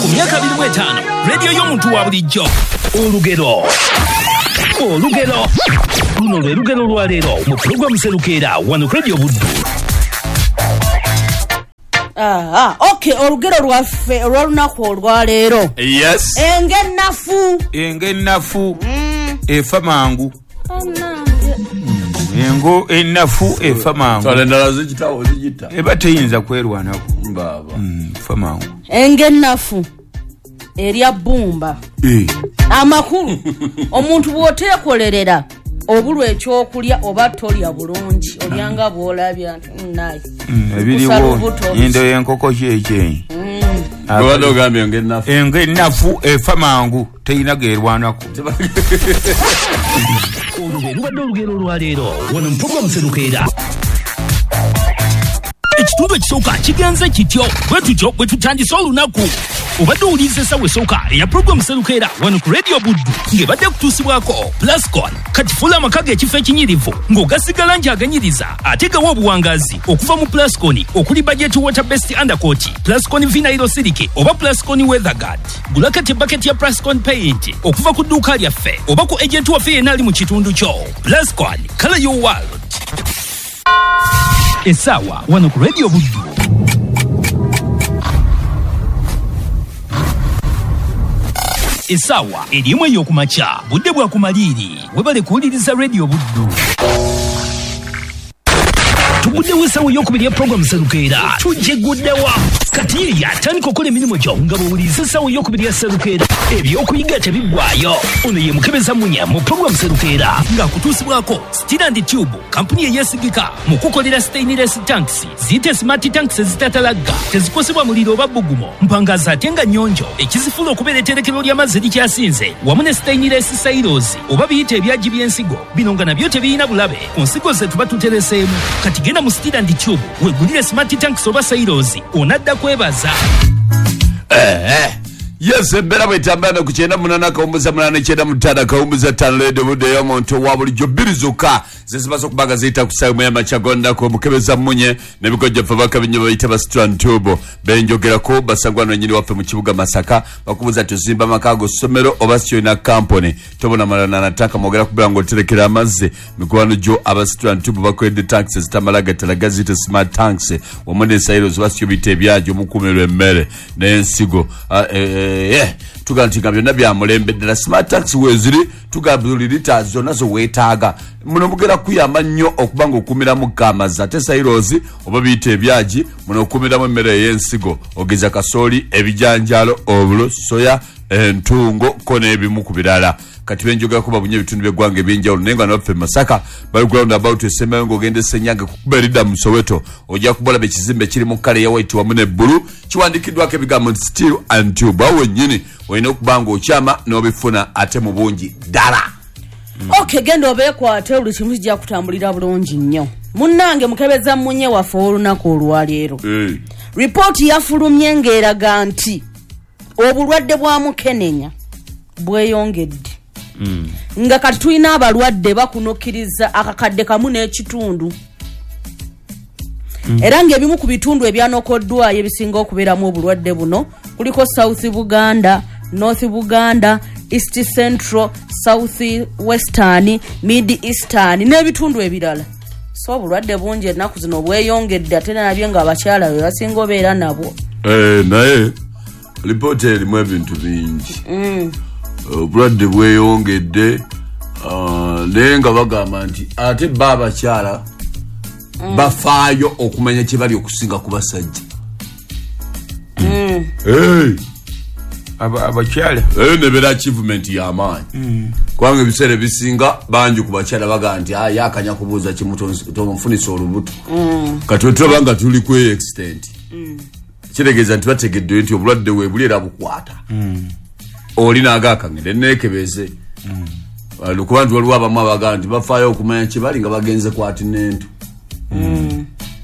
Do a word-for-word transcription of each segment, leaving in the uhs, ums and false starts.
ku myaka abiri mu etaano radio y'omuntu wa bulijjo olugero olugero luno lwe lugero lwa leero mu pulogulaamu Serukeera wano Radio Buddu. Ah, ah, okay, olugero lwaffe olw'olunaku olwa leero. Yes. Enge nafu. Enge nafu. Mm. Efa mangu. Anange. Engo enafu efa mangu. Sale ndala zijitawo zijita. Eba teyinza kwerwanako. Baba. Mm, efa mangu. Enge nafu. Erya bumba. Eh. Amakulu. Omuntu bw'oteekolerera obulwa ekyokulya oba tolya bulungi olyanga bw'olabya nice. Ebiriwo endo y'enkoko kyekyenyi. Bw'obadde ogambye enge nafu. Enge nafu efa mangu teyina geerwanako. Olugero lubadde olugero lwa leero wano mu pulogulaamu Serukeera. Ekitundu ekisooka kigenze kityo bwe tutyo bwe tutandise olunaku. Obadde owuliriza essawa esooka eya pulogulaamu Serukeera wano ku Radio Buddu ng'ebadde kutuusibwako Plascon katifuula amaka g'ekifo ekinyirivu ng'ogasigala nti aganyiriza ate gawa obuwangazi okuva mu Plascon okuli budget water based undercoat, Plascon vinyl silike oba Plascon weather guard. Gulaka te bucket ya Plascon paint okuva ku dduuka lyaffe oba ku agent waffe yenna ali mu kitundu kyo. Plascon, color your world. Essaawa wano ku Radio Buddu. Essaawa erimu ey'okumakya budde bwa kumaliiri webale kuwuliriza Radio Buddu. Tuguddewo essaawa ey'okubiri ya pulogulaamu Serukeera tujeguddewa kati ye yatandika okukola emirimu gyo nga bw'owuliriza essaawa ey'okubiri ya Serukeera ebyokuyiga tebiggwaayo. Ono ye Mukebeza Munya mu pulogulaamu Serukeera ng'akutuusibwako Steel and Tube, kampuni eyeesigika mu kukolera stainless tanks ziyite smart tanks ezitatalagga tezikosebwa muliro oba bbugumo mpangaza ate nga nnyonjo ekizifuula okubeera etterekero ly'amazzi likyasinze wamu ne stainless silos oba biyite ebyagi by'ensigo bino nga nabyo tebiyina bulabe ku nsigo ze tuba tutereseemu. Kati genda mu Steel and Tube weegulire smart tanks oba silos onadda kwebaza. Eh eh. Yes, ebera bwetambana ku kyenda munana kawumbuza munana kyenda mutana kawumbuza ttaano Radio Buddu y'omuntu wa bulijjo bbiri zokka zezimaze okubaga ziyita ku ssaawa ya makyagonda ku Mukebeza Munye n'ebikojja ffe bakabinyo bayita ba Steel and Tube benjogerako basangwana nyini waffe mu kibuga Masaka bakubuza tuzimba amaka go ssomero oba sityo na kampuni tobona malana nataka mogera kubira ngo terekera amazzi mikwano gyo aba Steel and Tube bakwedde tanks zitamalaga talaga zite smart tanks wamone silos basityo bite ebyajo mukumirwe emmere n'ensigo eh tugantinga byonna bya mulembe ddala smart tax weziri tugabulirita zonna zo weetaaga muno mugera kuyamba nnyo okubanga okumira mu kamaza ate sairozi oba biyita ebyaji muno okumiramu emmere y'ensigo ogeza kasooli ebijanjalo obulo soya entungo ko n'ebimu ku birala. Kati benjoga kuba bunye bitundu by'eggwanga ebyenjawulo naye nga nabaffe Masaka bali ground about esembayo ng'ogenda Ssenyange kukuberida mu Soweto ojja kubala ekizimbe kiri mu kkala ya white wamu ne bbulu kiwandikiddwako ebigambo Steel and Tube awo wennyini olina okuba ng'okyama n'obifuna ate mu bungi ddala. Okay, genda obeekwate buli kimu kijja kutambulira bulungi nnyo. Munnange Mukebeza Munye waffe olunaku olwa leero. Hey. Ripooti yafulumye ng'eraga nti obulwadde bwa mukenenya bweyongedde. Mm. Nga kati tulina abalwadde bakunokkiriza akakadde kamu n'ekitundu. Mm. Era ng'ebimu ku bitundu ebyanokoddwayo ebisinga okubeeramu obulwadde buno kuliko South Buganda, North Buganda, East Central, South Western, Mid Eastern n'ebitundu ebirala. So obulwadde bungi ennaku zino bweyongedde ate nabyo nga abakyala be basinga obeera nabwo. Eh, naye lipoota erimu ebintu bingi. Mm. Obulwadde bweyongedde naye nga bagamba nti ate bo abakyala mm. bafaayo okumanya kye bali okusinga ku basajja. Mm. Hey. Abakyala eh nebeera achievement y'amaanyi. Mm. Kubanga ebiseera ebisinga bangi ku bakyala baga nti ah yakanya kubuuza kimu tomufunisa olubuto. Mm. Kati tulabanga tuli ku extent. Mm. Kiregeeza nti bategedde nti obulwadde weebulira bukwata. Mm. Oli naagaka ngende nekebeze. Mm. Ku bantu waliwo abamu abaga nti bafaayo okumanya kye bali nga bagenze ku atinento. Mm.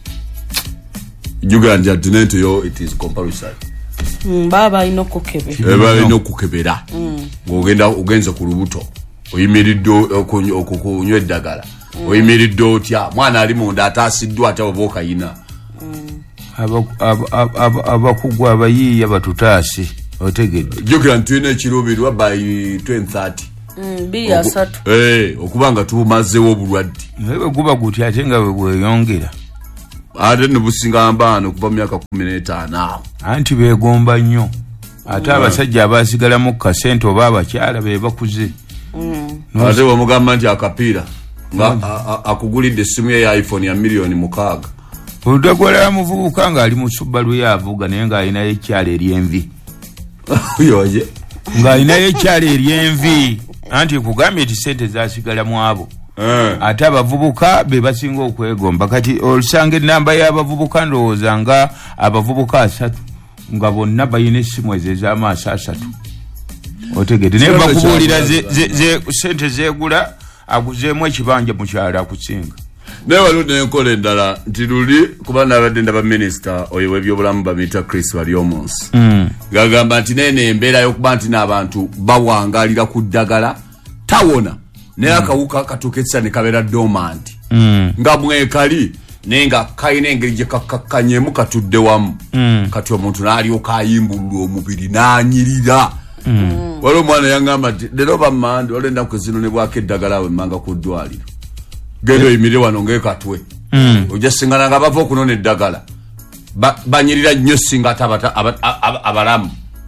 Juga nti atinento yo it is compulsory. Mm, baba ino kukebera. Eba ino kukebera. Mm. Ngogenda ugenze ku lubuto. Oyimiridde okunywa eddagala. Mm. Oyimiridde otya mwana ali munda atasiddwa ate oboka yina. Mm. Abakugwa abayiya batutaasi. otegedde jukira ntuyina ekiruubirirwa by twenty thirty Mm, bili asatu. Eh, okubanga tubumazeewo obulwadde. Ewe guba guti ate nga bweyongera. Ate ne businga mbaano kuva mu myaka kumi n'etaano awo. Anti beegomba nnyo. Ate abasajja abaasigala mu kasente oba abakyala be bakuze. Ate bw'omugamba nti akapiira nga akugulidde essimu ye ya iPhone ya miliyoni mukaaga. Oludagola muvubuka ng'ali mu Subaru yavuga naye ng'alinayo ekyala ery'envi. Yoye. Ng'alinayo ekyala ery'envi. Anti kugambye eti sente zasigala mu abo. Eh. Ate abavubuka be basinga okwegomba kati olusanga ennamba y'abavubuka ndowooza nga abavubuka asatu nga bonna bayina essimu ezo ez'amaaso asatu. Otegedde naye bakubuulira sente zeegula aguzeemu ekibanja mu kyalo akusinga. Naye waliwo n'enkola endala nti luli kuba nabadde ndaba minisita oyo w'ebyobulamu bamuyita Chris Waliomonsi. Mm. Gagamba nti nene embeera y'okuba nti n'abantu bawangalira ku ddagala tawona naye akawuka katuukisa ne kabeera dormant. Mm. Nga mwekali naye nga kalina engeri gye kakakkanyeemu katudde wamu. Mm. Kati omuntu n'alyoka ayimbulula omubiri n'anyirira. Mm. Waliwo omwana yangamba nti leero bammandi waliwo ennaku zino ne bwako eddagala we mmanga ku ddwaliro. Gendo yimire wano ng'ekatwe. Mm. Ojja singana nga bava okunona eddagala. Ba, banyirira nnyo singa ate abata aba, aba, abalamu.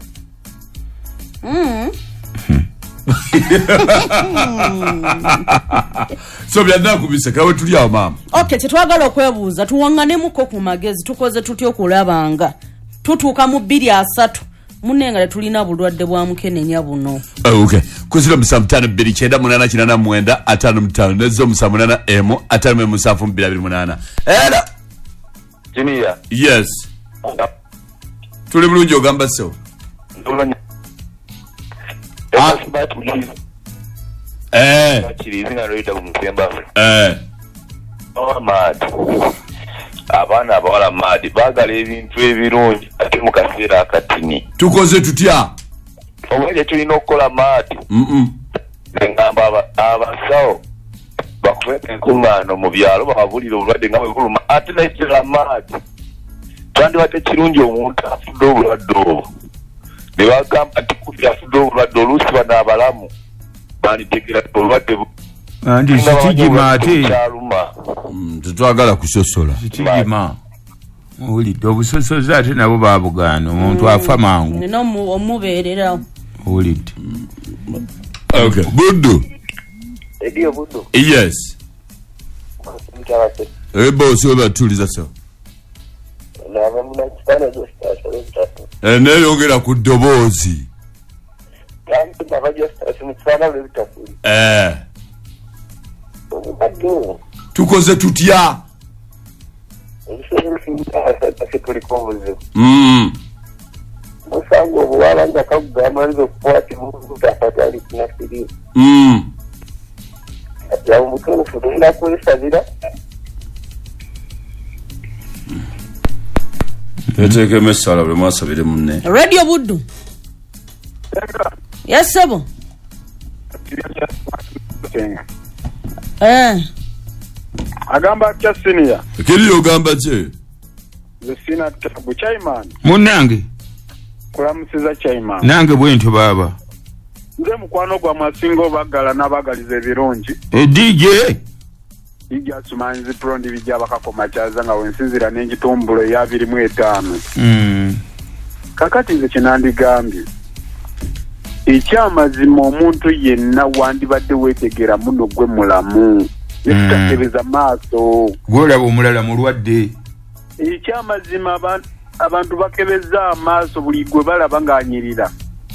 Mm. So byadda kubiseka we tuli awo maama. Okay, tetwagala okwebuuza tuwanganemuko ku magezi tukoze tutyo okulabanga tutuuka mu bbiri asatu munenga tulina bulwadde bwa mukenenya buno. Oh, okay. Kuzira musamu tano bbiri kyenda munana kinana mwenda atano mutano nezo musamu munana emu atano mu musanvu bbiri abiri munana. Era Junior. Yes. Tuli bulungi ogamba so. Ah, eh. Kirizinga roida kumsemba. Eh. Oh mad. Abana abawala mad bagala ebintu ebirungi ate mu kaseera akatini. Tukoze tutya? Obwede tulina okukola mad. Mhm. Ngamba abasawo bakufete enkuŋŋaano mu byalo babulira obulwadde nga bwe buluma ate naitira mad. Twandibadde kirungi omuntu afudde obulwadde obwo. Ne bagamba nti kufya afudde obulwadde oluusi bano abalamu banditegera obulwadde bu Andi sikijima ate. Tetwagala kusosola. Sikijima. Olidde obusosozi ate nabo babugaana omuntu afa mangu. Nina omubeererawo. Olidde. Okay. Buddu. Edio Buddu. Yes. Mtawase. Ebo so batuliza so. Na bamuna kitana just Eh ne yongera ku ddoboozi. Kandi baba just mutana le bitafuri. Eh. Ado. Tukoze tutya? Mm. Musango obwala nga kagamba nzo kwati mu tafatali kinafiri. Mm. Ya umutono fudula kwesabira. Yateke mesala bwe mwasabire munne. Radio Buddu. Yes sebo. Eh. Agamba kya senior. Kiri yogamba che. Zesina tabu chaiman. Munange. Kulamusiza chaiman. Nange bwento baba. Nze mukwano gwa masingo bagala nabagalize birungi. E D J. Ija sumanzi prondi bijja bakakoma kyaza nga wensinzira n'engitumbulo ya abiri mu etaano. Mm. Kakati nze kinandigambye. Ekyamazima omuntu yenna wandibadde weetegera muno gwe mulamu. Ekitateebeza maaso. Gwolaba omulala mulwadde. Ekyamazima abantu abantu bakebeza amaaso buli gwe balaba ng'anyirira.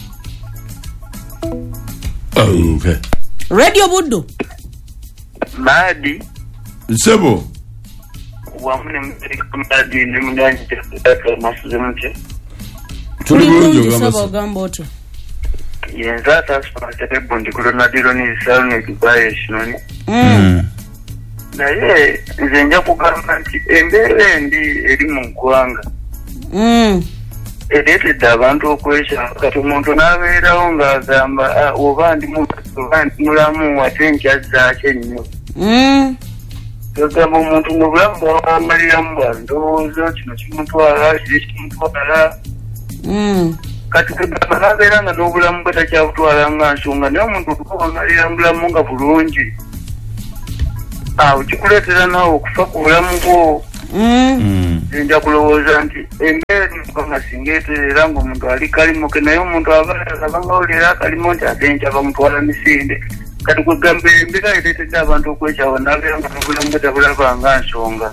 Oh, okay. Radio Buddu. Madi. Sebo. Wamune mteka madi ni mnyanyi teka masuze mche. Tuli bulungi sebo ogamba. ogamba otyo. Yenza taspa tete bondi kulona diro ni salone kibaye shinoni. Mm. Naye nze nja kugamba nti embeera embi eri mu ggwanga Mm. ereetedde abantu okwesha kati omuntu n'abeerawo ng'agamba oba ndi mulamu ate nkyazzaako ennyo. Mm. Togamba omuntu mu bulamu bwamaliramu bwa ndowooza kino kimutwala kiri kimutwala. Mm. kati kugamba nabeera nga n'obulamu bwe takyabutwala nga nsonga naye omuntu okuwangalira mubulamu nga bulungi awo kikuleetera naawe okufa ku bulamu bwo. Nja kulowooza nti embeera nga singa eterera ng'omuntu ali kalimoke naye omuntu abanga olera akalimo nti ate nkya bamutwala misinde kati kwegamba embeera ereetedde abantu okwekyawa nabeera nga n'obulamu bwe tabulaba nga nsonga.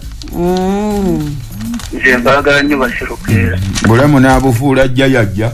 Nze mbaagala nnyo basirukeera bulamu n'abufuula jja yajja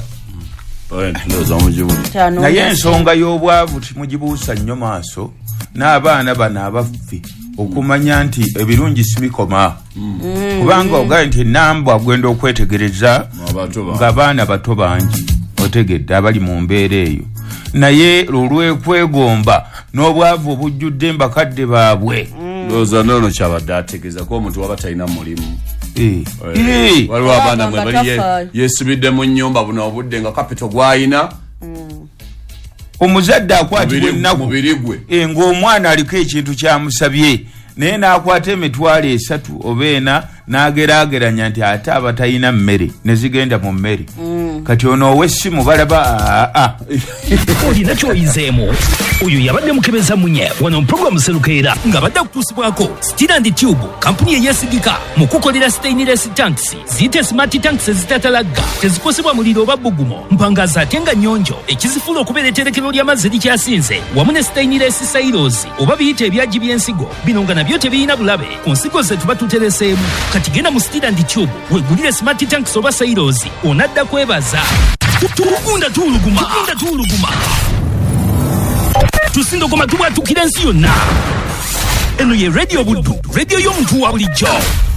naye ensonga y'obwavu timugibuusa nnyo maaso n'abaana bano abaffe okumanya nti ebirungi sibikoma kubanga ogaye nti nambwa gwenda okwetegereza ng'abaana bato bangi otegedde abali mu mbeera eyo naye olw'ekwegomba n'obwavu obujjudde mbakadde baabwe ndowooza noono kyabadde ategeeza ko omuntu waba talina mulimu. waliwo abaana mwe bali yeesibidde mu nnyumba buno obudde nga kapito gw'ayina omuzadde akwatibwa ennaku gwe ng'omwana aliko ekintu kyamusabye naye n'akwata emitwalo esatu oba ena n'ageraageranya nti ate aba talina mmere ne zigenda mu mmere kati ono ow'essimu balaba aa olina kyoyizeemu oyo yabadde mukebeza munye wano mu puroguramu serukeera ng'abadde akutuusibwako Stirand Tube kampuni eyeesigika mu kukolera stainless tanks ziyite smart tanks ezitatalagga tezikosebwa muliro oba bbugumo mpangaza ate nga nnyonjo ekizifuula okubeera etterekero ly'amazzi likyasinze wamu ne stainless silos oba biyite ebyagi by'ensigo bino nga nabyo tebirina bulabe ku nsigo ze tuba tutereseemu kati genda mu Stirand Tube weggulire smart tanks oba silos onadda kwebaza tugunda tuuluguma tugunda tuuluguma tusindogoma tubwatukira ensi yonna eno ye radio buddu radio y'omuntu wa bulijjo.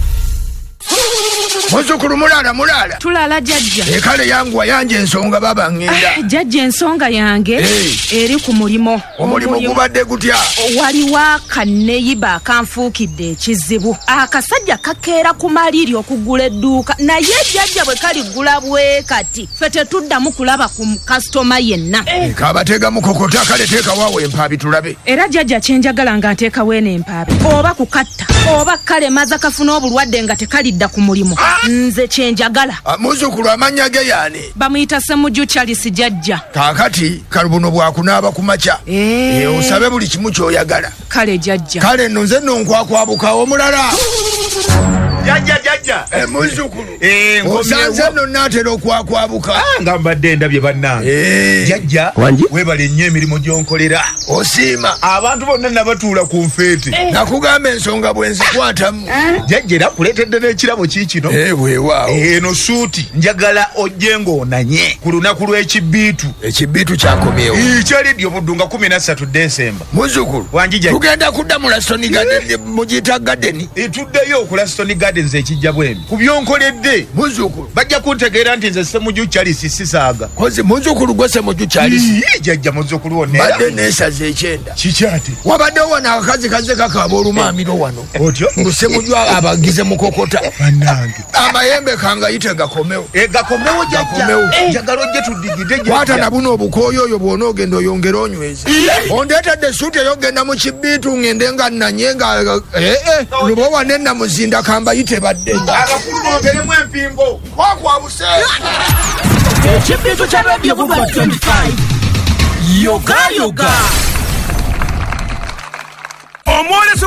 Muzukulu mulala mulala tulala jajja ekale yangu wayanje ensonga baba ngenda ah, jajja ensonga yange hey. Eri ku mulimo omulimo gubadde gutya waliwo akaneyiba akanfuukidde ekizibu akasajja kakeera ku maliri okugula edduuka naye jajja bwe kaligula bwe kati fe tetuddamu kulaba ku kasitoma yenna hey. Kabatega mukokota kale teeka waawe empaabi tulabe era jajja kyenjagala nga nteeka weene empaabi oba kukatta oba kale maza kafuna obulwadde nga tekalidda ku mulimo ah. Nze kyenjagala muzukulu amanya ge yaani bamuyita Ssemujju Charles jajja kaakati kalubuno bwakunaaba ku makya e e, osabe buli kimu kyoyagala kale jajja kale nno nze nno nkwakwabuka omulala jajja jajja e, muzukulu e, osanze nno naatera okwakwabuka ah, nga mbadde ndabye bannange e. jajja webale nnyo emirimu gyonkolera osiima abantu bonna nabatuula ku nfeete e. Nakugamba ensonga bwenzikwatamu jajja era kuleetedde n'ekirabo kiikino e, weewaawo eno suuti njagala ojje ng'onanye ku lunaku lw'ekibbiitu ekibbiitu kyakomyewo kyaliddi obuddu nga kumi na ssatu Desemba muzukulu wanjija tugenda kudda mu Laston Garden mugiyita gadeni tuddeyo ku Laston Gardens ekijja bwemi ku byonkoledde muzukulu bajja kuntegeera nti nze Ssemujju Charles sisaaga kozi muzukulu gwe Ssemujju Charles jajja muzukulu wonna badde neesaza ekyenda kikyate wabaddewo wano akakazi kaze kakaaba olumaamiro wano otyo ngu Ssemujju abagize mukokota bannange amayembe kangayite gakomewo e gakomewo jajja njagala ojje tuddigide kwata na buno obukooyo oyo bw'ona ogenda oyongera onyweze ondeetedde suuti eyogenda mu kibbiitu ngende nga nnanye nga ee luba wane namuzinda kambayite badde abakulu bongeremu empingo kwakwabuse ekibbiitu kya radio Buddu twenty-five yoga yoga omwoleso